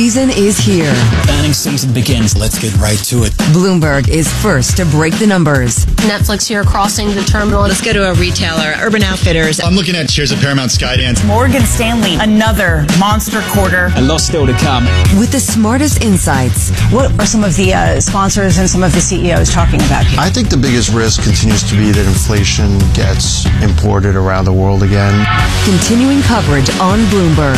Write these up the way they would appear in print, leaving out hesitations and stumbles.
season is here. Banning season begins. Let's get right to it. Bloomberg is first to break the numbers. Netflix here crossing the terminal. Let's go to a retailer, Urban Outfitters. I'm looking at shares of Paramount Skydance. Morgan Stanley, another monster quarter. A lot still to come. With the smartest insights. What are some of the sponsors and some of the CEOs talking about here? I think the biggest risk continues to be that inflation gets imported around the world again. Continuing coverage on Bloomberg.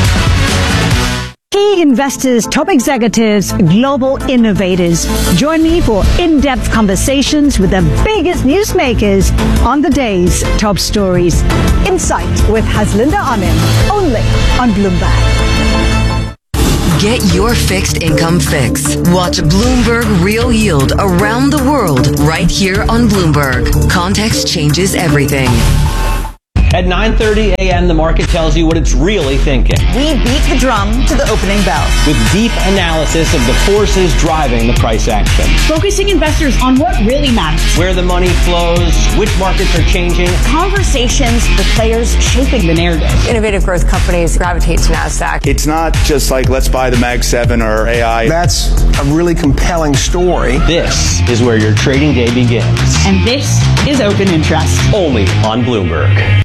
Key investors, top executives, global innovators. Join me for in-depth conversations with the biggest newsmakers on the day's top stories. Insight with Haslinda Amin, only on Bloomberg. Get your fixed income fix. Watch Bloomberg Real Yield around the world right here on Bloomberg. Context changes everything. At 9:30 a.m., the market tells you what it's really thinking. We beat the drum to the opening bell. With deep analysis of the forces driving the price action. Focusing investors on what really matters. Where the money flows, which markets are changing. Conversations with players shaping the narrative. Innovative growth companies gravitate to NASDAQ. It's not just like, let's buy the Mag 7 or AI. That's a really compelling story. This is where your trading day begins. And this is Open Interest. Only on Bloomberg.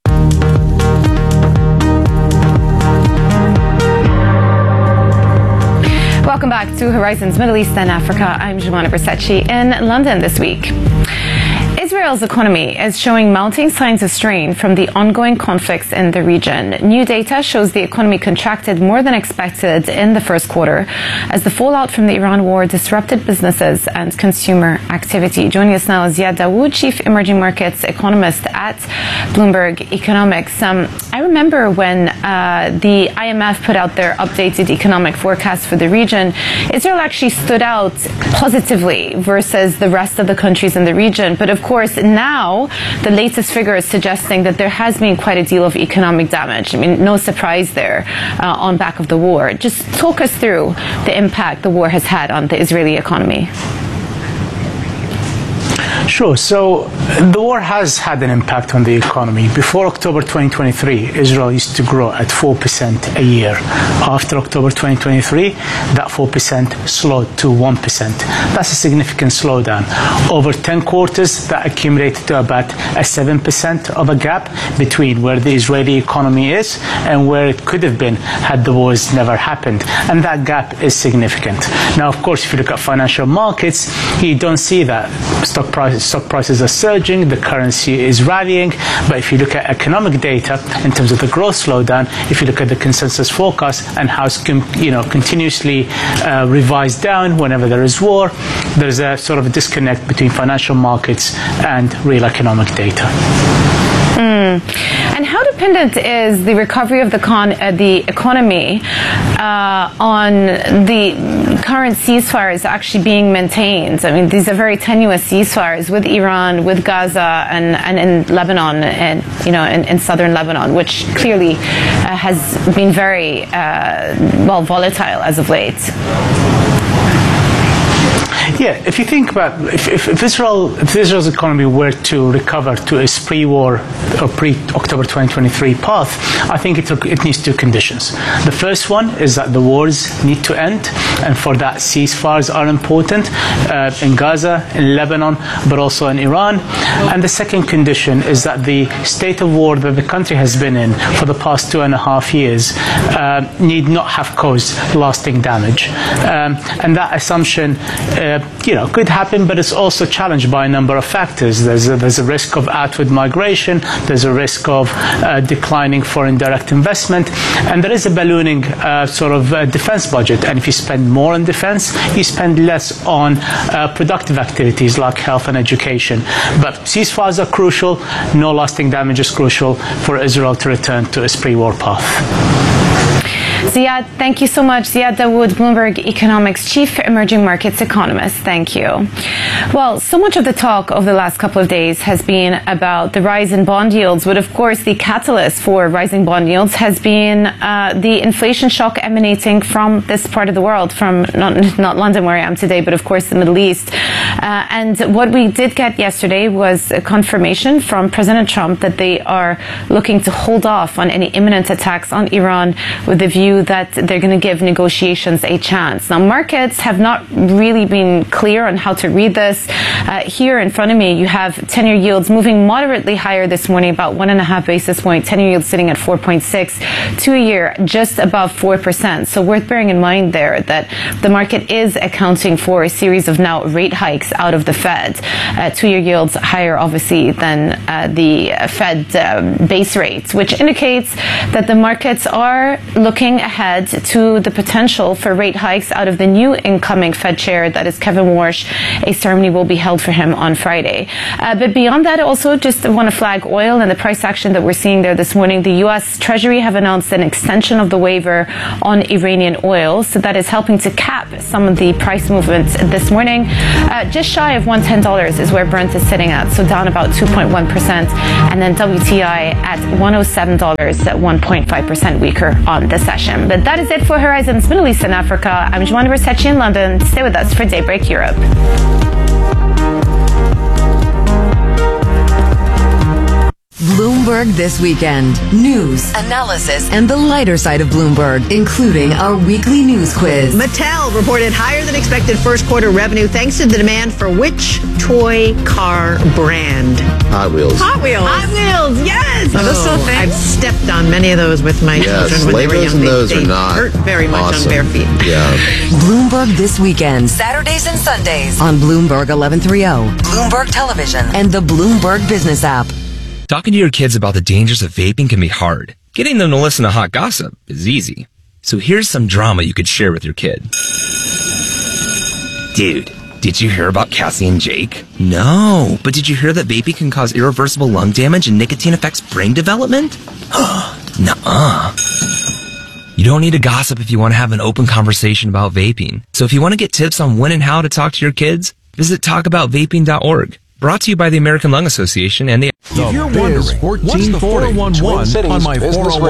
Welcome back to Horizons Middle East and Africa. I'm Joanna Versace in London this week. Israel's economy is showing mounting signs of strain from the ongoing conflicts in the region. New data shows the economy contracted more than expected in the first quarter as the fallout from the Iran war disrupted businesses and consumer activity. Joining us now is Ziad Dawood, Chief Emerging Markets Economist at Bloomberg Economics. I remember when the IMF put out their updated economic forecast for the region, Israel actually stood out positively versus the rest of the countries in the region. But of course, now the latest figure is suggesting that there has been quite a deal of economic damage. I mean, no surprise there on back of the war. Just talk us through the impact the war has had on the Israeli economy. Sure. So the war has had an impact on the economy. Before October 2023, Israel used to grow at 4% a year. After October 2023, that 4% slowed to 1%. That's a significant slowdown. Over 10 quarters, that accumulated to about a 7% of a gap between where the Israeli economy is and where it could have been had the wars never happened. And that gap is significant. Now, of course, if you look at financial markets, you don't see that. Stock prices are surging, the currency is rallying, but if you look at economic data in terms of the growth slowdown, if you look at the consensus forecast and how it's continuously revised down whenever there is war, there's a sort of a disconnect between financial markets and real economic data. And how dependent is the recovery of the economy on the current ceasefires actually being maintained? I mean, these are very tenuous ceasefires with Iran, with Gaza, and in Lebanon, and in southern Lebanon, which clearly has been very volatile as of late. Yeah, if you think about if Israel's economy were to recover to its pre-war or pre-October 2023 path, I think it needs two conditions. The first one is that the wars need to end, and for that ceasefires are important in Gaza, in Lebanon, but also in Iran. And the second condition is that the state of war that the country has been in for the past 2.5 years need not have caused lasting damage. And that assumption could happen, but it's also challenged by a number of factors. There's a risk of outward migration, there's a risk of declining foreign direct investment, and there is a ballooning defense budget. And if you spend more on defense, you spend less on productive activities like health and education. But ceasefires are crucial. No lasting damage is crucial for Israel to return to its pre-war path. Ziad, thank you so much. Ziad Dawood, Bloomberg Economics Chief Emerging Markets Economist. Thank you. Well, so much of the talk of the last couple of days has been about the rise in bond yields, but of course the catalyst for rising bond yields has been the inflation shock emanating from this part of the world, from not London where I am today, but of course the Middle East. And what we did get yesterday was a confirmation from President Trump that they are looking to hold off on any imminent attacks on Iran with the view view that they're going to give negotiations a chance. Now, markets have not really been clear on how to read this. Here in front of me, you have 10-year yields moving moderately higher this morning, about 1.5 basis points. 10-year yields sitting at 4.6, 2-year just above 4%. So worth bearing in mind there that the market is accounting for a series of now rate hikes out of the Fed. 2-year yields higher, obviously, than the Fed base rates, which indicates that the markets are looking ahead to the potential for rate hikes out of the new incoming Fed chair, that is Kevin Warsh. A ceremony will be held for him on Friday. But beyond that, also just want to flag oil and the price action that we're seeing there this morning. The U.S. Treasury have announced an extension of the waiver on Iranian oil, so that is helping to cap some of the price movements this morning. Just shy of $110 is where Brent is sitting at, so down about 2.1%, and then WTI at $107, at 1.5% weaker on the session. But that is it for Horizons Middle East and Africa. I'm Joanna Versace in London. Stay with us for Daybreak Europe. Bloomberg This Weekend. News, analysis, and the lighter side of Bloomberg, including our weekly news quiz. Mattel reported higher than expected first quarter revenue thanks to the demand for which toy car brand? Hot Wheels. Hot Wheels. Hot Wheels, yes. Are those still I've stepped on many of those with my children when they were Legos young. and those They are not hurt very much awesome. on bare feet. Yeah. Bloomberg This Weekend. Saturdays and Sundays on Bloomberg 1130, Bloomberg Television, and the Bloomberg Business app. Talking to your kids about the dangers of vaping can be hard. Getting them to listen to hot gossip is easy. So here's some drama you could share with your kid. Dude, did you hear about Cassie and Jake? No, but did you hear that vaping can cause irreversible lung damage and nicotine affects brain development? Nuh-uh. You don't need to gossip if you want to have an open conversation about vaping. So if you want to get tips on when and how to talk to your kids, visit talkaboutvaping.org. Brought to you by the American Lung Association and the... If you're wondering, what's the 411 on my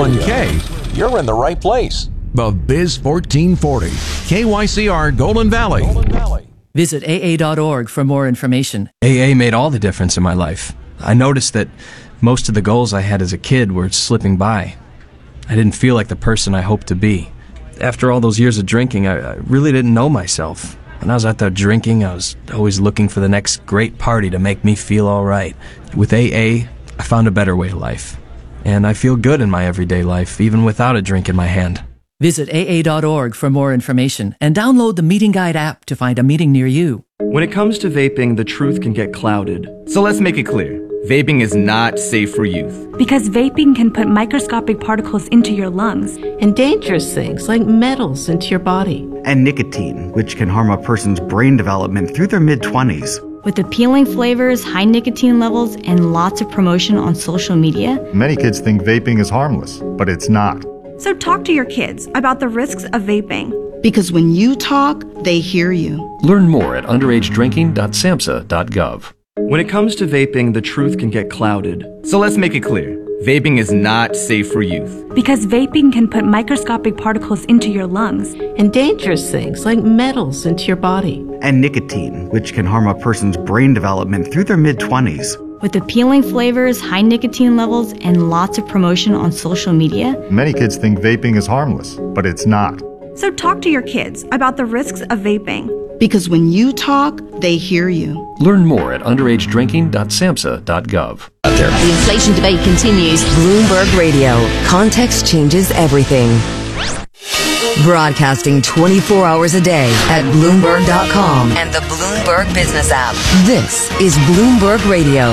401k? You're in the right place. The Biz 1440, KYCR Golden Valley. Visit AA.org for more information. AA made all the difference in my life. I noticed that most of the goals I had as a kid were slipping by. I didn't feel like the person I hoped to be. After all those years of drinking, I really didn't know myself. When I was out there drinking, I was always looking for the next great party to make me feel all right. With AA, I found a better way of life. And I feel good in my everyday life, even without a drink in my hand. Visit AA.org for more information and download the Meeting Guide app to find a meeting near you. When it comes to vaping, the truth can get clouded. So let's make it clear. Vaping is not safe for youth. Because vaping can put microscopic particles into your lungs. And dangerous things like metals into your body. And nicotine, which can harm a person's brain development through their mid-20s. With appealing flavors, high nicotine levels, and lots of promotion on social media. Many kids think vaping is harmless, but it's not. So talk to your kids about the risks of vaping. Because when you talk, they hear you. Learn more at underagedrinking.samhsa.gov. When it comes to vaping, the truth can get clouded. So let's make it clear. Vaping is not safe for youth. Because vaping can put microscopic particles into your lungs. And dangerous things like metals into your body. And nicotine, which can harm a person's brain development through their mid-20s. With appealing flavors, high nicotine levels, and lots of promotion on social media. Many kids think vaping is harmless, but it's not. So talk to your kids about the risks of vaping. Because when you talk, they hear you. Learn more at underagedrinking.samhsa.gov. The inflation debate continues. Bloomberg Radio. Context changes everything. Broadcasting 24 hours a day at Bloomberg.com and the Bloomberg Business app. This is Bloomberg Radio.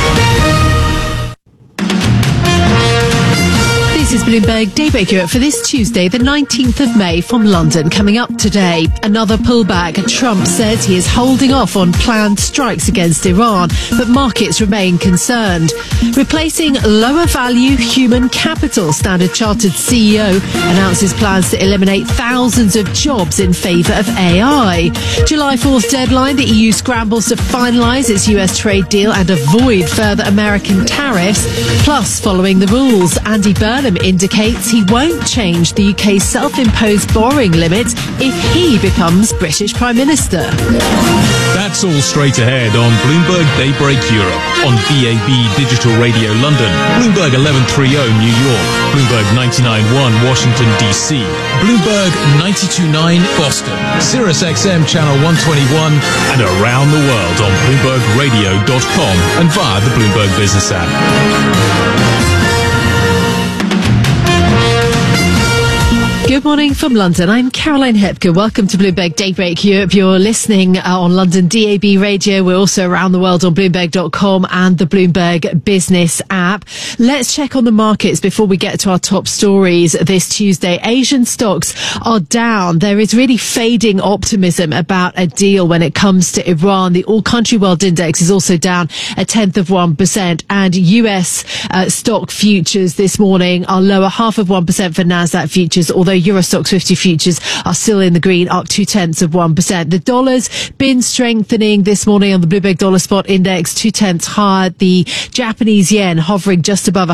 This is Bloomberg Daybreak Europe for this Tuesday, the 19th of May from London. Coming up today, another pullback. Trump says he is holding off on planned strikes against Iran, but markets remain concerned. Replacing lower value human capital, Standard Chartered CEO announces plans to eliminate thousands of jobs in favour of AI. July 4th deadline, the EU scrambles to finalise its US trade deal and avoid further American tariffs. Plus, following the rules, Andy Burnham indicates he won't change the UK's self-imposed borrowing limit if he becomes British Prime Minister. That's all straight ahead on Bloomberg Daybreak Europe, on DAB Digital Radio London, Bloomberg 1130 New York, Bloomberg 99.1 Washington DC, Bloomberg 92.9 Boston, Sirius XM Channel 121, and around the world on BloombergRadio.com and via the Bloomberg Business app. Good morning from London. I'm Caroline Hepker. Welcome to Bloomberg Daybreak Europe. You're listening on London DAB Radio. We're also around the world on Bloomberg.com and the Bloomberg Business app. Let's check on the markets before we get to our top stories this Tuesday. Asian stocks are down. There is really fading optimism about a deal when it comes to Iran. The All-Country World Index is also down 0.1%. And US stock futures this morning are lower 0.5% for NASDAQ futures, although Eurostoxx 50 futures are still in the green, up 0.2%. The dollar's been strengthening this morning on the Bloomberg Dollar Spot Index, 0.2 higher. The Japanese yen hovering just above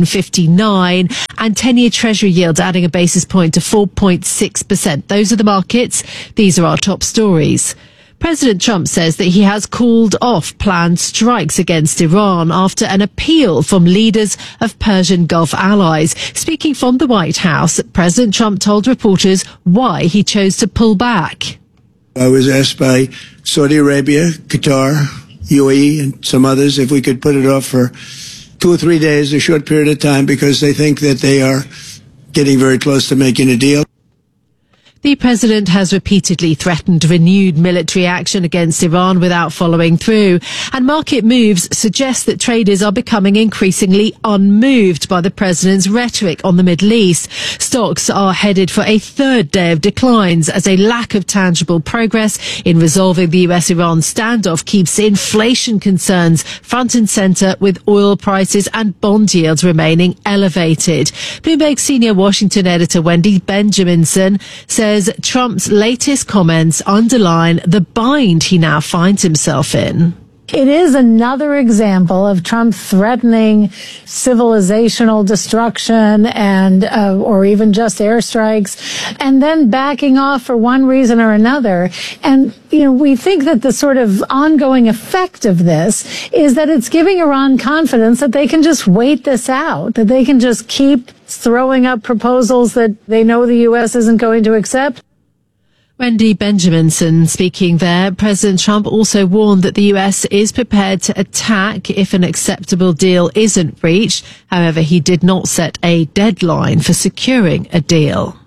159, and 10-year Treasury yields adding a basis point to 4.6%. Those are the markets. These are our top stories. President Trump says that he has called off planned strikes against Iran after an appeal from leaders of Persian Gulf allies. Speaking from the White House, President Trump told reporters why he chose to pull back. I was asked by Saudi Arabia, Qatar, UAE, and some others if we could put it off for 2 or 3 days, a short period of time, because they think that they are getting very close to making a deal. The president has repeatedly threatened renewed military action against Iran without following through, and market moves suggest that traders are becoming increasingly unmoved by the president's rhetoric on the Middle East. Stocks are headed for a third day of declines as a lack of tangible progress in resolving the US-Iran standoff keeps inflation concerns front and centre, with oil prices and bond yields remaining elevated. Bloomberg senior Washington editor Wendy Benjaminson says Trump's latest comments underline the bind he now finds himself in. It is another example of Trump threatening civilizational destruction and or even just airstrikes, and then backing off for one reason or another. And, you know, we think that the sort of ongoing effect of this is that it's giving Iran confidence that they can just wait this out, that they can just keep throwing up proposals that they know the U.S. isn't going to accept. Wendy Benjaminson speaking there. President Trump also warned that the US is prepared to attack if an acceptable deal isn't reached. However, he did not set a deadline for securing a deal.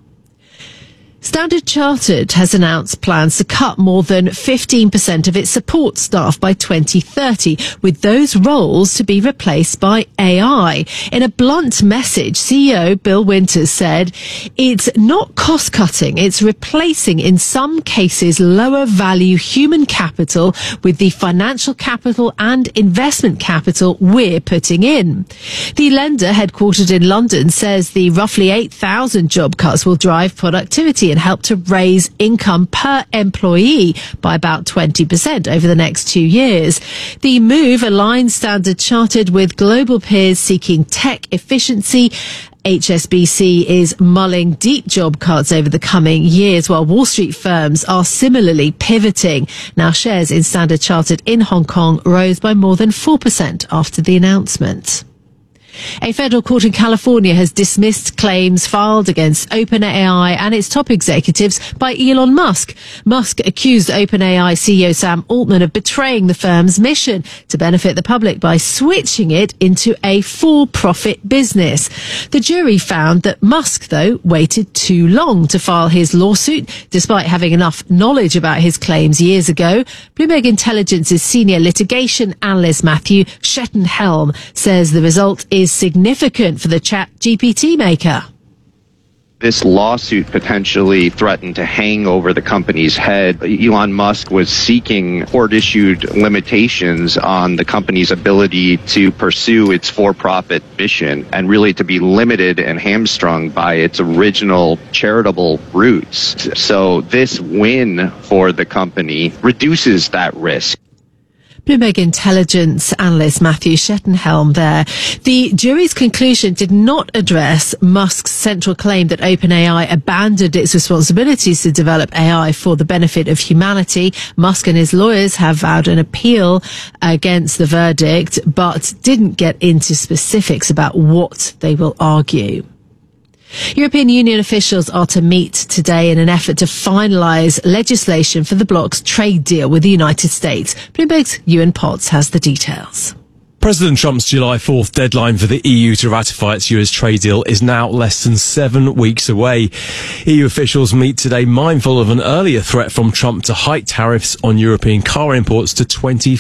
Standard Chartered has announced plans to cut more than 15% of its support staff by 2030, with those roles to be replaced by AI. In a blunt message, CEO Bill Winters said it's not cost-cutting, it's replacing, in some cases, lower-value human capital with the financial capital and investment capital we're putting in. The lender, headquartered in London, says the roughly 8,000 job cuts will drive productivity and help to raise income per employee by about 20% over the next 2 years. The move aligns Standard Chartered with global peers seeking tech efficiency. HSBC is mulling deep job cuts over the coming years, while Wall Street firms are similarly pivoting. Now, shares in Standard Chartered in Hong Kong rose by more than 4% after the announcement. A federal court in California has dismissed claims filed against OpenAI and its top executives by Elon Musk. Musk accused OpenAI CEO Sam Altman of betraying the firm's mission to benefit the public by switching it into a for-profit business. The jury found that Musk, though, waited too long to file his lawsuit, despite having enough knowledge about his claims years ago. Bloomberg Intelligence's senior litigation analyst Matthew Shettenhelm says the result is significant for the ChatGPT maker. This lawsuit potentially threatened to hang over the company's head. Elon Musk was seeking court-issued limitations on the company's ability to pursue its for-profit mission and really to be limited and hamstrung by its original charitable roots. So this win for the company reduces that risk. Bloomberg intelligence analyst Matthew Schettenhelm there. The jury's conclusion did not address Musk's central claim that OpenAI abandoned its responsibilities to develop AI for the benefit of humanity. Musk and his lawyers have vowed an appeal against the verdict, but didn't get into specifics about what they will argue. European Union officials are to meet today in an effort to finalise legislation for the bloc's trade deal with the United States. Bloomberg's Ewan Potts has the details. President Trump's July 4th deadline for the EU to ratify its US trade deal is now less than 7 weeks away. EU officials meet today mindful of an earlier threat from Trump to hike tariffs on European car imports to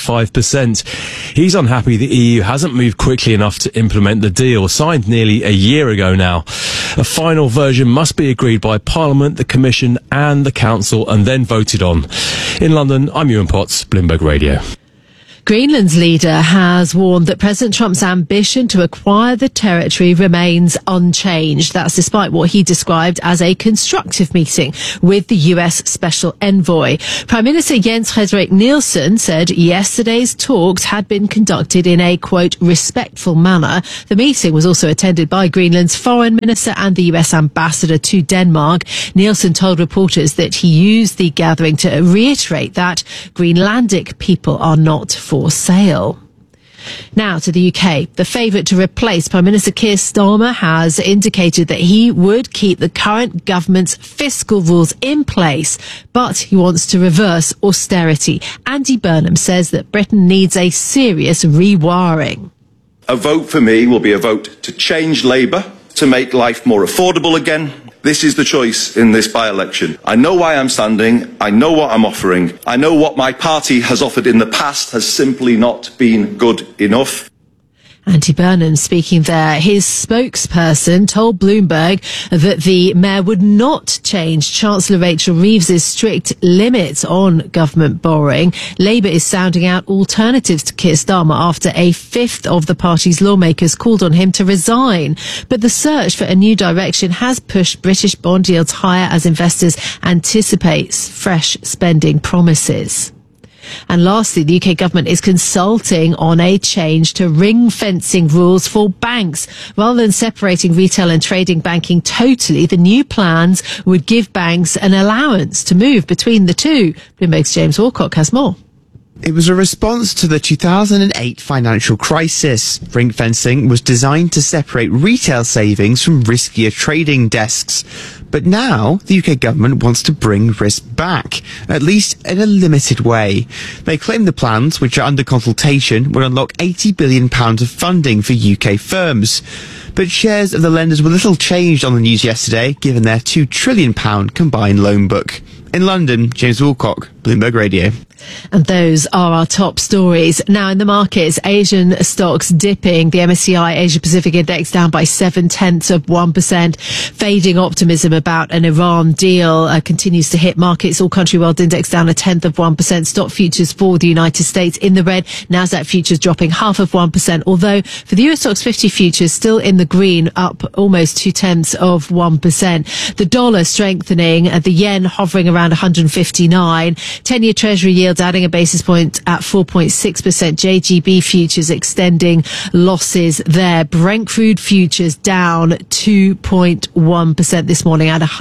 25%. He's unhappy the EU hasn't moved quickly enough to implement the deal, signed nearly a year ago now. A final version must be agreed by Parliament, the Commission and the Council and then voted on. In London, I'm Ewan Potts, Bloomberg Radio. Greenland's leader has warned that President Trump's ambition to acquire the territory remains unchanged. That's despite what he described as a constructive meeting with the US Special Envoy. Prime Minister Jens Frederik Nielsen said yesterday's talks had been conducted in a, quote, respectful manner. The meeting was also attended by Greenland's foreign minister and the US ambassador to Denmark. Nielsen told reporters that he used the gathering to reiterate that Greenlandic people are not for sale. Now to the UK. The favourite to replace Prime Minister Keir Starmer has indicated that he would keep the current government's fiscal rules in place, but he wants to reverse austerity. Andy Burnham says that Britain needs a serious rewiring. A vote for me will be a vote to change Labour, to make life more affordable again. This is the choice in this by-election. I know why I'm standing. I know what I'm offering. I know what my party has offered in the past has simply not been good enough. Andy Burnham speaking there. His spokesperson told Bloomberg that the mayor would not change Chancellor Rachel Reeves's strict limits on government borrowing. Labour is sounding out alternatives to Keir Starmer after a fifth of the party's lawmakers called on him to resign. But the search for a new direction has pushed British bond yields higher as investors anticipate fresh spending promises. And lastly, the UK government is consulting on a change to ring-fencing rules for banks. Rather than separating retail and trading banking totally, the new plans would give banks an allowance to move between the two. Bloomberg's James Walcock has more. It was a response to the 2008 financial crisis. Ring fencing was designed to separate retail savings from riskier trading desks. But now, the UK government wants to bring risk back, at least in a limited way. They claim the plans, which are under consultation, will unlock £80 billion of funding for UK firms. But shares of the lenders were little changed on the news yesterday, given their £2 trillion combined loan book. In London, James Woolcock, Bloomberg Radio. And those are our top stories. Now in the markets, Asian stocks dipping. The MSCI Asia Pacific Index down by 0.7%. Fading optimism about an Iran deal continues to hit markets. All country world index down 0.1%. Stock futures for the United States in the red. Nasdaq futures dropping 0.5%. Although for the US stocks 50 futures still in the green, up almost 0.2%. The dollar strengthening, the yen hovering around 159. 10-year Treasury yield adding a basis point at 4.6%. JGB futures extending losses there. Brent crude futures down 2.1% this morning at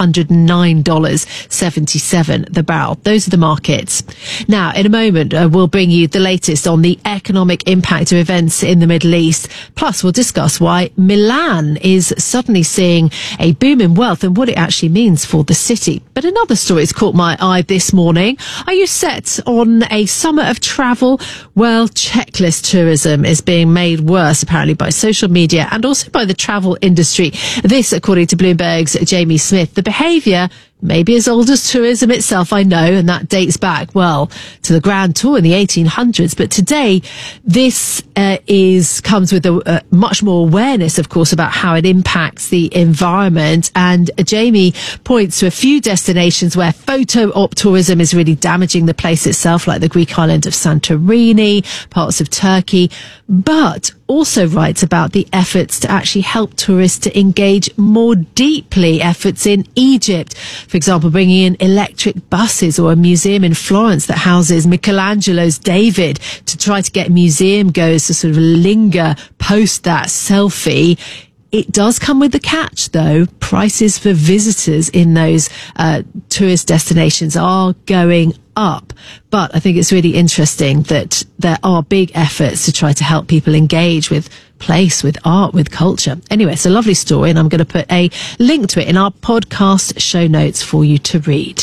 $109.77 the barrel. Those are the markets. Now, in a moment, we'll bring you the latest on the economic impact of events in the Middle East. Plus, we'll discuss why Milan is suddenly seeing a boom in wealth and what it actually means for the city. But another story has caught my eye this morning. Are you set on a summer of travel? Well, checklist tourism is being made worse apparently by social media and also by the travel industry. This, according to Bloomberg's Jamie Smith. The behaviour may be as old as tourism itself, I know, and that dates back, well, to the Grand Tour in the 1800s. But today, this comes with a much more awareness, of course, about how it impacts the environment. And Jamie points to a few destinations where photo op tourism is really damaging the place itself, like the Greek island of Santorini, parts of Turkey. But also writes about the efforts to actually help tourists to engage more deeply, efforts in Egypt. For example, bringing in electric buses or a museum in Florence that houses Michelangelo's David to try to get museum goers to sort of linger post that selfie. It does come with the catch, though. Prices for visitors in those tourist destinations are going up. But I think it's really interesting that there are big efforts to try to help people engage with place, with art, with culture. Anyway, it's a lovely story, and I'm going to put a link to it in our podcast show notes for you to read.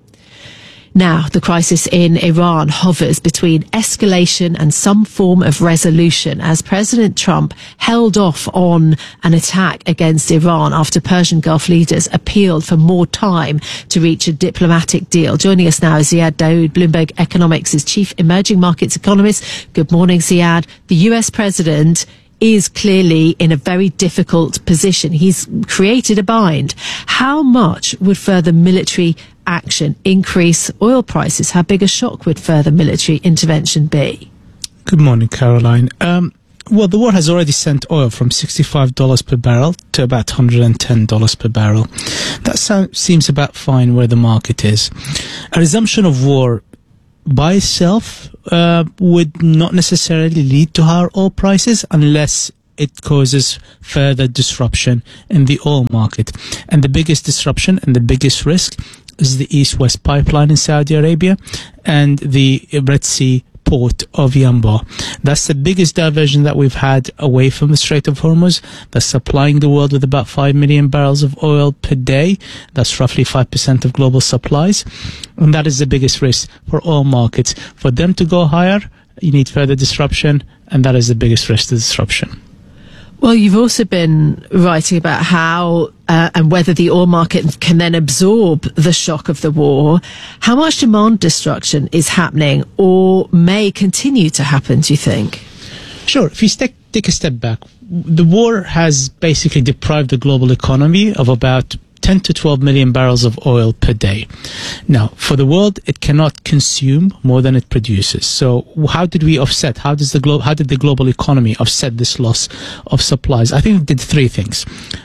Now, the crisis in Iran hovers between escalation and some form of resolution as President Trump held off on an attack against Iran after Persian Gulf leaders appealed for more time to reach a diplomatic deal. Joining us now is Ziad Daoud, Bloomberg Economics' chief emerging markets economist. Good morning, Ziad. The US president is clearly in a very difficult position. He's created a bind. How much would further military action increase oil prices? How big a shock would further military intervention be? Good morning, Caroline. Well, the war has already sent oil from $65 per barrel to about $110 per barrel. That seems about fine where the market is. A resumption of war by itself would not necessarily lead to higher oil prices unless it causes further disruption in the oil market. And the biggest disruption and the biggest risk is the East-West pipeline in Saudi Arabia and the Red Sea port of Yanbu. That's the biggest diversion that we've had away from the Strait of Hormuz. That's supplying the world with about 5 million barrels of oil per day. That's roughly 5% of global supplies. And that is the biggest risk for oil markets. For them to go higher, you need further disruption, and that is the biggest risk to disruption. Well, you've also been writing about how and whether the oil market can then absorb the shock of the war. How much demand destruction is happening or may continue to happen, do you think? Sure. If you take a step back, the war has basically deprived the global economy of about 10 to 12 million barrels of oil per day. Now, for the world, it cannot consume more than it produces. So how did we offset? How did the global economy offset this loss of supplies? I think it did three things.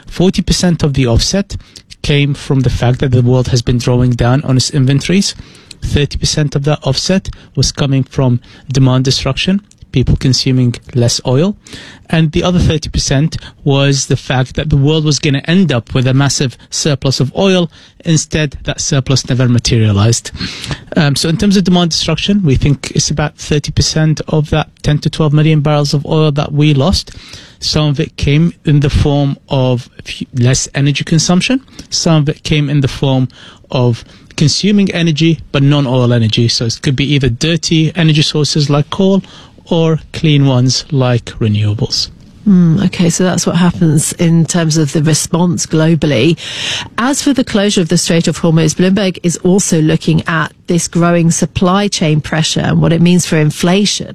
40% of the offset came from the fact that the world has been drawing down on its inventories. 30% of that offset was coming from demand destruction, people consuming less oil. And the other 30% was the fact that the world was going to end up with a massive surplus of oil. Instead, that surplus never materialized. So in terms of demand destruction, we think it's about 30% of that 10 to 12 million barrels of oil that we lost. Some of it came in the form of less energy consumption. Some of it came in the form of consuming energy, but non-oil energy. So it could be either dirty energy sources like coal or clean ones like renewables. Okay, so that's what happens in terms of the response globally. As for the closure of the Strait of Hormuz, Bloomberg is also looking at this growing supply chain pressure and what it means for inflation.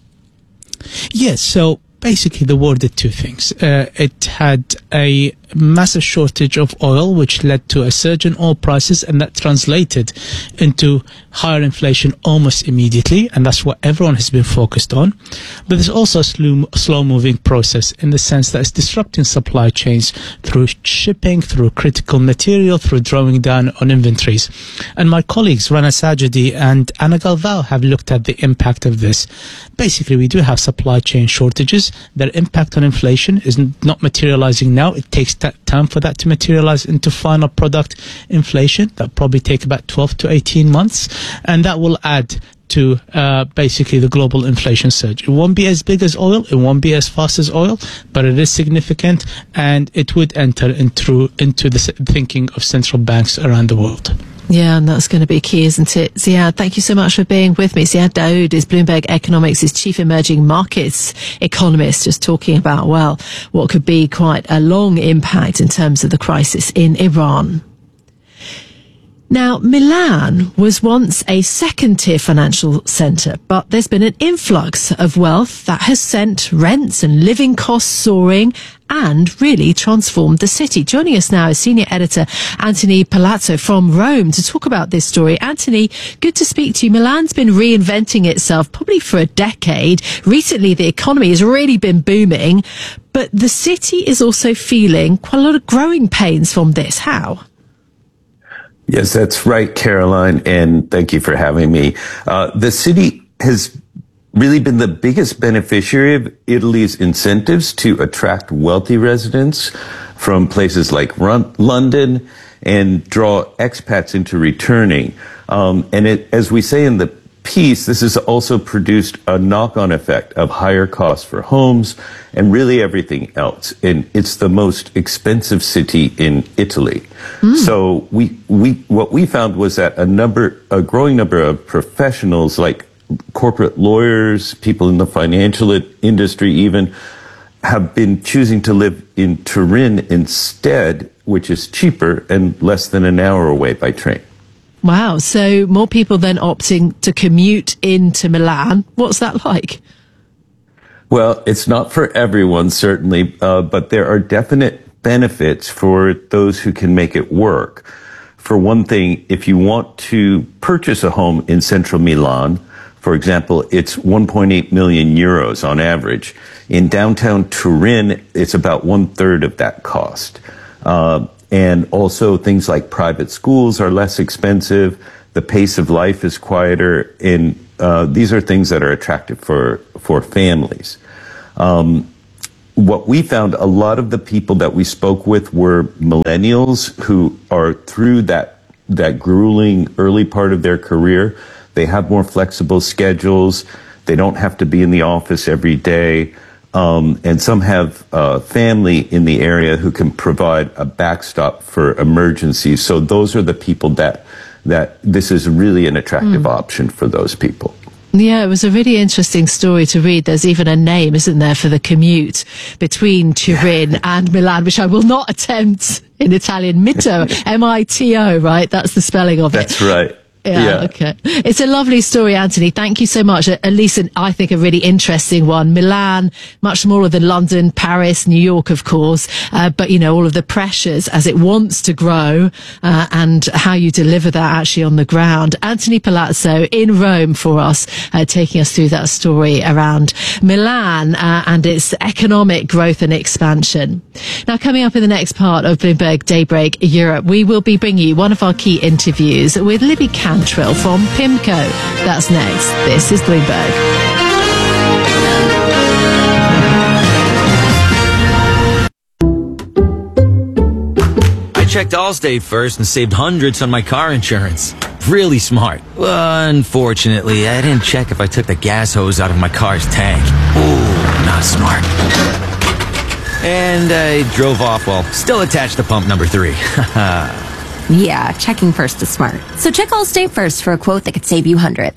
Yes, so basically the war did two things. It had a massive shortage of oil, which led to a surge in oil prices, and that translated into higher inflation almost immediately, and that's what everyone has been focused on. But there's also a slow-moving process in the sense that it's disrupting supply chains through shipping, through critical material, through drawing down on inventories. And my colleagues Rana Sajidi and Anna Galvao have looked at the impact of this. Basically, we do have supply chain shortages. Their impact on inflation is not materializing now. It takes time for that to materialize into final product inflation. That'll probably take about 12 to 18 months, and that will add to basically the global inflation surge. It won't be as big as oil, it won't be as fast as oil, but it is significant, and it would enter into the thinking of central banks around the world. Yeah, and that's going to be key, isn't it? Ziad, thank you so much for being with me. Ziad Daoud is Bloomberg Economics' chief emerging markets economist, just talking about, well, what could be quite a long impact in terms of the crisis in Iran. Now, Milan was once a second-tier financial centre, but there's been an influx of wealth that has sent rents and living costs soaring and really transformed the city. Joining us now is senior editor Anthony Palazzo from Rome to talk about this story. Anthony, good to speak to you. Milan's been reinventing itself probably for a decade. Recently, the economy has really been booming, but the city is also feeling quite a lot of growing pains from this. How? Yes, that's right, Caroline, and thank you for having me. The city has really been the biggest beneficiary of Italy's incentives to attract wealthy residents from places like London and draw expats into returning. As we say in the piece, this has also produced a knock-on effect of higher costs for homes and really everything else. And it's the most expensive city in Italy. So what we found was that a growing number of professionals like corporate lawyers, people in the financial industry even, have been choosing to live in Turin instead, which is cheaper and less than an hour away by train. Wow. So more people then opting to commute into Milan. What's that like? Well, it's not for everyone, certainly, but there are definite benefits for those who can make it work. For one thing, if you want to purchase a home in central Milan, for example, it's 1.8 million euros on average. In downtown Turin, it's about 1/3 of that cost. And also things like private schools are less expensive. The pace of life is quieter. And these are things that are attractive for families. What we found, a lot of the people that we spoke with were millennials who are through that grueling early part of their career. They have more flexible schedules. They don't have to be in the office every day. And some have family in the area who can provide a backstop for emergencies. So those are the people that this is really an attractive option for those people. Yeah, it was a really interesting story to read. There's even a name, isn't there, for the commute between Turin and Milan, which I will not attempt in Italian. Mito, M-I-T-O, right? That's the spelling of it. That's right. Yeah, okay. It's a lovely story, Anthony. Thank you so much. At least, I think, a really interesting one. Milan, much smaller than London, Paris, New York, of course. But, all of the pressures as it wants to grow, and how you deliver that actually on the ground. Anthony Palazzo in Rome for us, taking us through that story around Milan, and its economic growth and expansion. Now, coming up in the next part of Bloomberg Daybreak Europe, we will be bringing you one of our key interviews with Libby Cantrill from PIMCO. That's next. This is Bloomberg. I checked Allstate first and saved hundreds on my car insurance. Really smart. Unfortunately, I didn't check if I took the gas hose out of my car's tank. Ooh, not smart. And I drove off while still attached to pump number 3. Yeah, checking first is smart. So check Allstate first for a quote that could save you hundreds.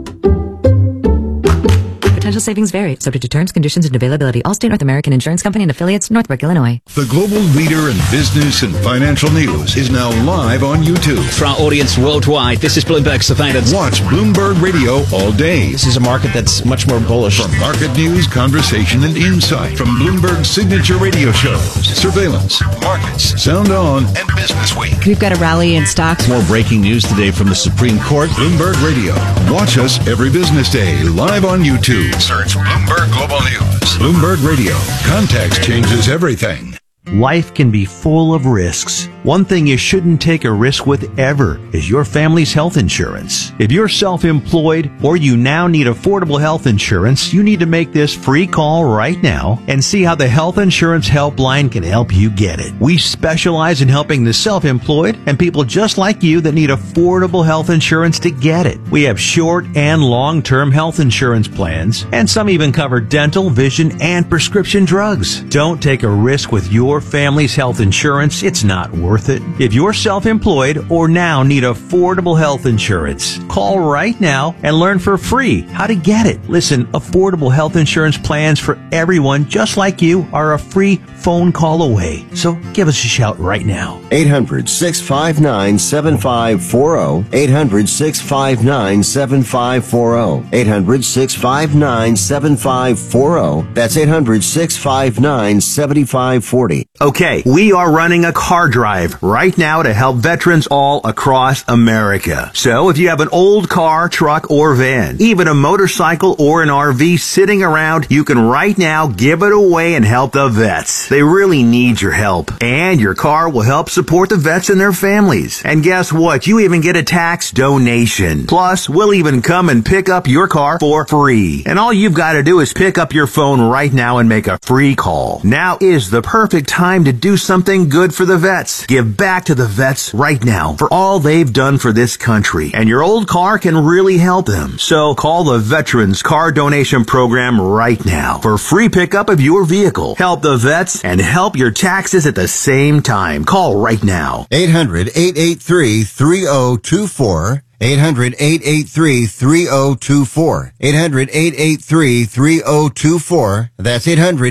Potential savings vary, subject to terms, conditions, and availability. Allstate North American Insurance Company and affiliates, Northbrook, Illinois. The global leader in business and financial news is now live on YouTube. For our audience worldwide, this is Bloomberg Surveillance. Watch Bloomberg Radio all day. This is a market that's much more bullish. For market news, conversation, and insight from Bloomberg's signature radio shows, Surveillance, Markets, Sound On, and Business Week. We've got a rally in stocks. More breaking news today from the Supreme Court. Bloomberg Radio. Watch us every business day live on YouTube. Search Bloomberg Global News. Bloomberg Radio. Context changes everything. Life can be full of risks. One thing you shouldn't take a risk with ever is your family's health insurance. If you're self-employed or you now need affordable health insurance, you need to make this free call right now and see how the Health Insurance Helpline can help you get it. We specialize in helping the self-employed and people just like you that need affordable health insurance to get it. We have short and long-term health insurance plans, and some even cover dental, vision, and prescription drugs. Don't take a risk with your family's health insurance. It's not worth worth it? If you're self-employed or now need affordable health insurance, call right now and learn for free how to get it. Listen, affordable health insurance plans for everyone just like you are a free phone call away. So give us a shout right now. 800-659-7540. 800-659-7540. 800-659-7540. That's 800-659-7540. Okay, we are running a car drive right now to help veterans all across America. So if you have an old car, truck, or van, even a motorcycle or an RV sitting around, you can right now give it away and help the vets. They really need your help. And your car will help support the vets and their families. And guess what? You even get a tax donation. Plus, we'll even come and pick up your car for free. And all you've got to do is pick up your phone right now and make a free call. Now is the perfect time to do something good for the vets. Give back to the vets right now for all they've done for this country. And your old car can really help them. So call the Veterans Car Donation Program right now for free pickup of your vehicle. Help the vets and help your taxes at the same time. Call right now. 800-883-3024. 800-883-3024. 800-883-3024. That's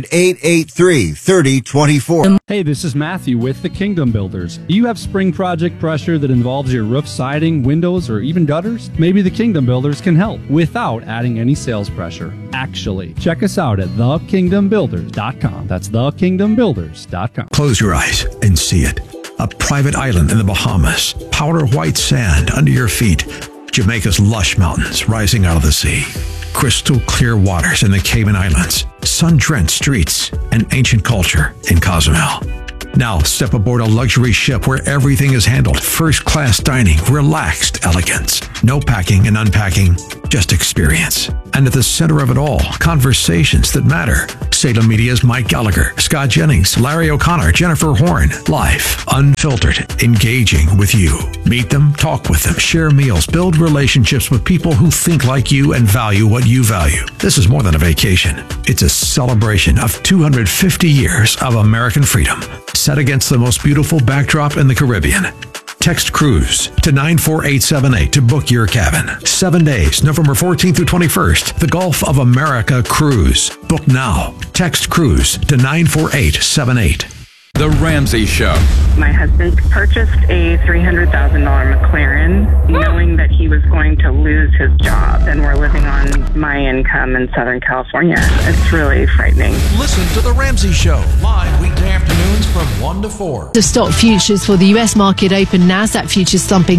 800-883-3024. Hey, this is Matthew with The Kingdom Builders. Do you have spring project pressure that involves your roof, siding, windows, or even gutters? Maybe The Kingdom Builders can help without adding any sales pressure. Actually, check us out at thekingdombuilders.com. That's thekingdombuilders.com. Close your eyes and see it. A private island in the Bahamas, powder white sand under your feet, Jamaica's lush mountains rising out of the sea, crystal clear waters in the Cayman Islands, sun-drenched streets, and ancient culture in Cozumel. Now step aboard a luxury ship where everything is handled, first-class dining, relaxed elegance, no packing and unpacking, just experience. And at the center of it all, conversations that matter. Salem Media's Mike Gallagher, Scott Jennings, Larry O'Connor, Jennifer Horn. Live, unfiltered, engaging with you. Meet them, talk with them, share meals, build relationships with people who think like you and value what you value. This is more than a vacation. It's a celebration of 250 years of American freedom, set against the most beautiful backdrop in the Caribbean. Text cruise to 94878 to book your cabin. 7 days, November 14th through 21st. The Gulf of America Cruise. Book now. Text cruise to 94878. The Ramsey Show. My husband purchased a $300,000 McLaren knowing that he was going to lose his job, and we're living on my income in Southern California. It's really frightening. Listen to The Ramsey Show live weekday afternoons from 1 to 4. The stock futures for the US market open. NASDAQ futures slumping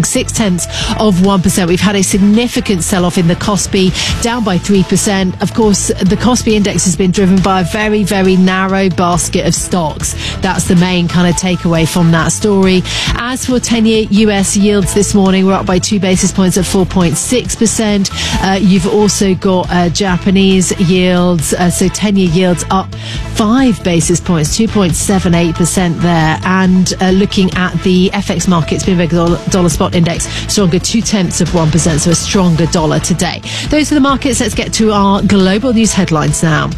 0.6%. We've had a significant sell-off in the Kospi, down by 3%. Of course, the Kospi index has been driven by a very, very narrow basket of stocks. That's the main kind of takeaway from that story. As for 10-year US yields this morning, we're up by 2 basis points at 4.6%. You've also got Japanese yields, so 10-year yields up 5 basis points, 2.78% there. And looking at the FX markets, Bloomberg dollar spot index stronger 0.2%, so a stronger dollar today. Those are the markets. Let's get to our global news headlines now.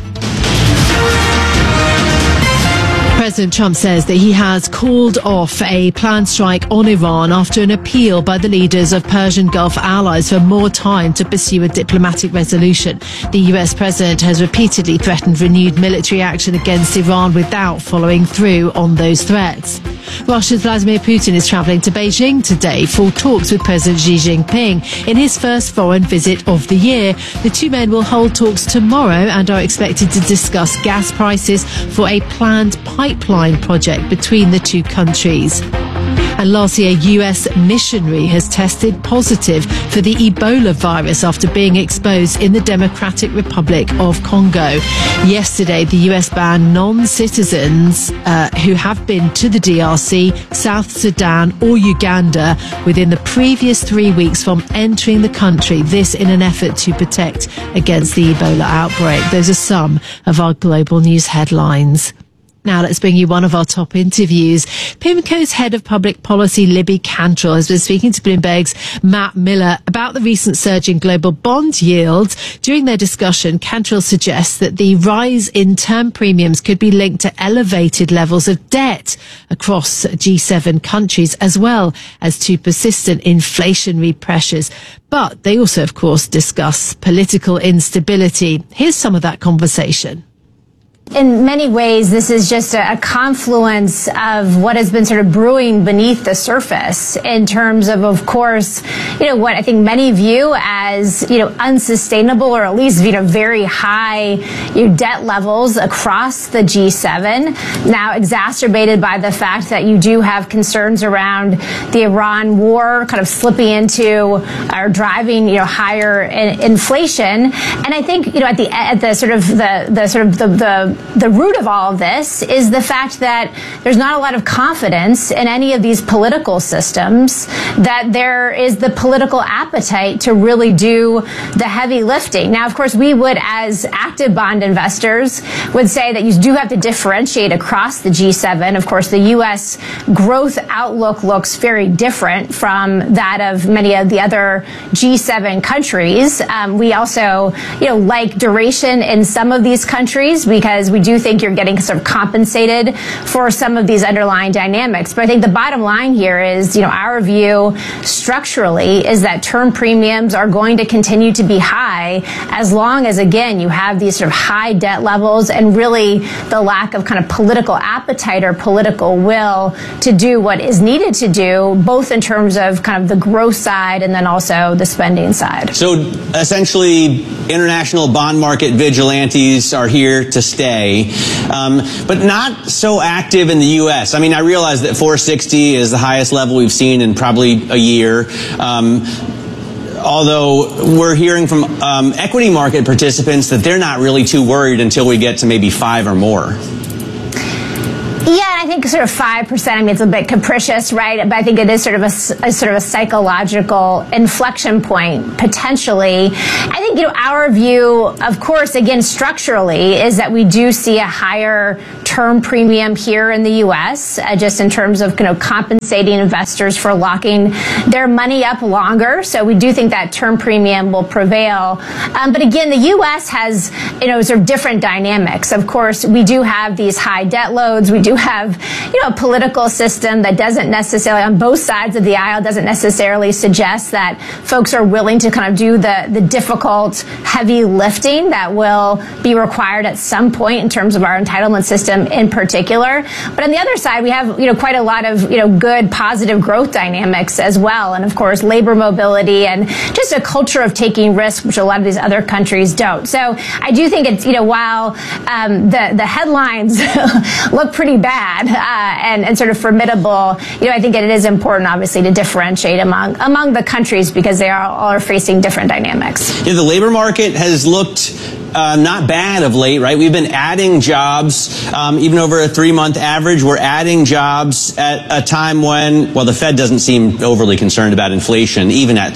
President Trump says that he has called off a planned strike on Iran after an appeal by the leaders of Persian Gulf allies for more time to pursue a diplomatic resolution. The US president has repeatedly threatened renewed military action against Iran without following through on those threats. Russia's Vladimir Putin is travelling to Beijing today for talks with President Xi Jinping in his first foreign visit of the year. The two men will hold talks tomorrow and are expected to discuss gas prices for a planned pipeline project between the two countries. And last year, US missionary has tested positive for the Ebola virus after being exposed in the Democratic Republic of Congo. Yesterday, the US banned non-citizens who have been to the DRC, South Sudan or Uganda within the previous 3 weeks from entering the country, this in an effort to protect against the Ebola outbreak. Those are some of our global news headlines. Now let's bring you one of our top interviews. PIMCO's head of public policy, Libby Cantrell, has been speaking to Bloomberg's Matt Miller about the recent surge in global bond yields. During their discussion, Cantrell suggests that the rise in term premiums could be linked to elevated levels of debt across G7 countries, as well as to persistent inflationary pressures. But they also, of course, discuss political instability. Here's some of that conversation. In many ways, this is just a confluence of what has been sort of brewing beneath the surface in terms of course, what I think many view as, unsustainable or at least, very high debt levels across the G7, now exacerbated by the fact that you do have concerns around the Iran war kind of slipping into or driving, higher inflation. And I think, at the root of all of this is the fact that there's not a lot of confidence in any of these political systems, that there is the political appetite to really do the heavy lifting. Now, of course, we would, as active bond investors, would say that you do have to differentiate across the G7. Of course, the U.S. growth outlook looks very different from that of many of the other G7 countries. We also, like duration in some of these countries because we do think you're getting sort of compensated for some of these underlying dynamics. But I think the bottom line here is, our view structurally is that term premiums are going to continue to be high as long as, again, you have these sort of high debt levels and really the lack of kind of political appetite or political will to do what is needed to do, both in terms of kind of the growth side and then also the spending side. So essentially, international bond market vigilantes are here to stay, but not so active in the U.S. I mean, I realize that 460 is the highest level we've seen in probably a year. Although we're hearing from equity market participants that they're not really too worried until we get to maybe 5 or more. Yeah, I think sort of 5%. I mean, it's a bit capricious, right? But I think it is sort of a psychological inflection point potentially. I think our view, of course, again structurally, is that we do see a higher term premium here in the U.S. Just in terms of compensating investors for locking their money up longer. So we do think that term premium will prevail. But again, the U.S. has sort of different dynamics. Of course, we do have these high debt loads. We do have, a political system that doesn't necessarily, on both sides of the aisle, doesn't necessarily suggest that folks are willing to kind of do the difficult, heavy lifting that will be required at some point in terms of our entitlement system in particular. But on the other side, we have, quite a lot of, good, positive growth dynamics as well. And of course, labor mobility and just a culture of taking risks, which a lot of these other countries don't. So I do think it's, while the headlines look pretty bad and sort of formidable, I think it is important, obviously, to differentiate among the countries because they all are facing different dynamics. Yeah, the labor market has looked not bad of late, right? We've been adding jobs, even over a 3-month average. We're adding jobs at a time when, well, the Fed doesn't seem overly concerned about inflation, even at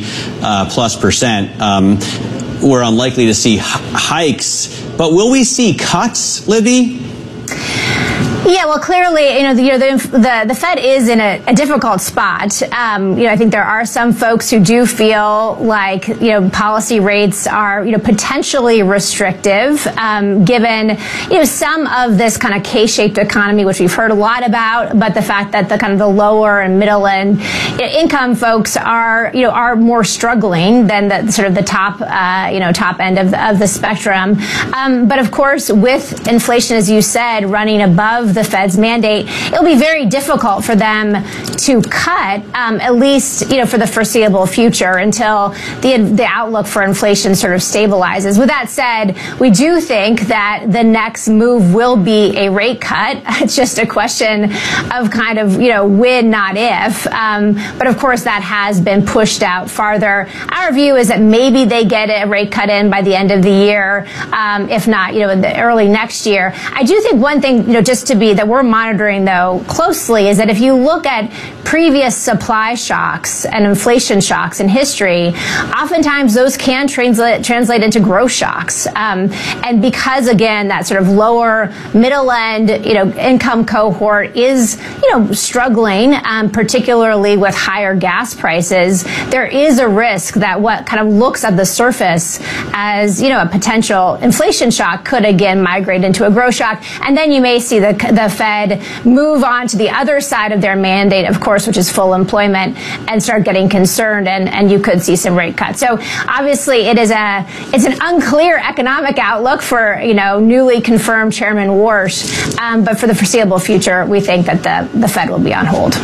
3+%. We're unlikely to see hikes, but will we see cuts, Libby? Yeah, well, clearly, the Fed is in a difficult spot. I think there are some folks who do feel like, policy rates are, potentially restrictive, given, some of this kind of K-shaped economy, which we've heard a lot about, but the fact that the kind of the lower and middle and income folks are more struggling than the sort of the top, top end of the spectrum. But of course, with inflation, as you said, running above the Fed's mandate, it'll be very difficult for them to cut, at least, for the foreseeable future until the outlook for inflation sort of stabilizes. With that said, we do think that the next move will be a rate cut. It's just a question of kind of, when, not if. But of course, that has been pushed out farther. Our view is that maybe they get a rate cut in by the end of the year, if not, in the early next year. I do think one thing, just to be that we're monitoring, though, closely is that if you look at previous supply shocks and inflation shocks in history, oftentimes those can translate into growth shocks. And because, again, that sort of lower middle end, income cohort is, struggling, particularly with higher gas prices, there is a risk that what kind of looks at the surface as, a potential inflation shock could again migrate into a growth shock. And then you may see the Fed move on to the other side of their mandate, of course, which is full employment, and start getting concerned, and you could see some rate cuts. So obviously it's an unclear economic outlook for, newly confirmed Chairman Warsh. But for the foreseeable future, we think that the Fed will be on hold.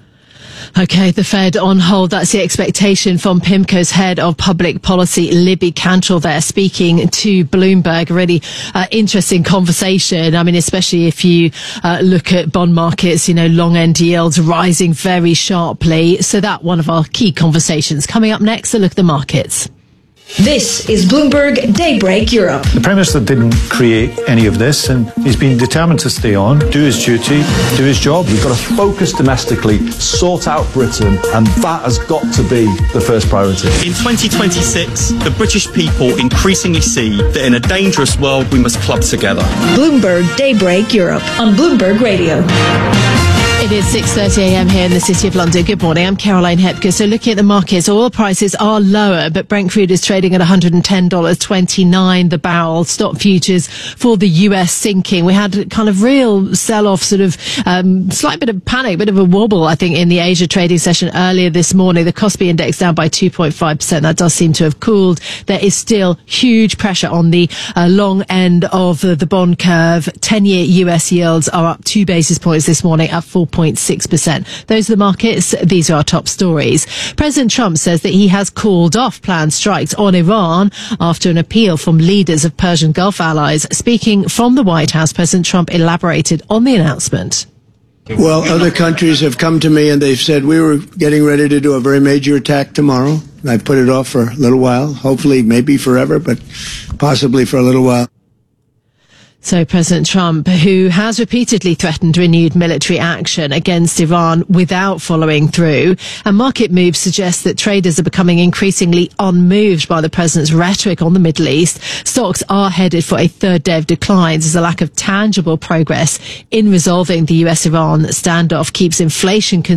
Okay, the Fed on hold. That's the expectation from PIMCO's head of public policy, Libby Cantrell, there speaking to Bloomberg. A really interesting conversation. I mean, especially if you look at bond markets, long end yields rising very sharply. So that one of our key conversations. Coming up next, a look at the markets. This is Bloomberg Daybreak Europe. The Prime Minister didn't create any of this, and he's been determined to stay on, do his duty, do his job. We've got to focus domestically, sort out Britain, and that has got to be the first priority. In 2026, the British people increasingly see that in a dangerous world, we must club together. Bloomberg Daybreak Europe on Bloomberg Radio. It is 6:30 a.m. here in the City of London. Good morning. I'm Caroline Hepker. So looking at the markets, oil prices are lower, but Brent crude is trading at $110.29 the barrel. Stock futures for the US sinking. We had kind of real sell-off, sort of slight bit of panic, bit of a wobble, I think, in the Asia trading session earlier this morning. The Kospi index down by 2.5%. That does seem to have cooled. There is still huge pressure on the long end of the bond curve. 10-year US yields are up 2 basis points this morning at 4.6%. Those are the markets. These are our top stories. President Trump says that he has called off planned strikes on Iran after an appeal from leaders of Persian Gulf allies. Speaking from the White House, President Trump elaborated on the announcement. Well, other countries have come to me and they've said we were getting ready to do a very major attack tomorrow. I put it off for a little while, hopefully maybe forever, but possibly for a little while. So President Trump, who has repeatedly threatened renewed military action against Iran without following through, and market moves suggest that traders are becoming increasingly unmoved by the president's rhetoric on the Middle East. Stocks are headed for a third day of declines as a lack of tangible progress in resolving the US-Iran standoff keeps inflation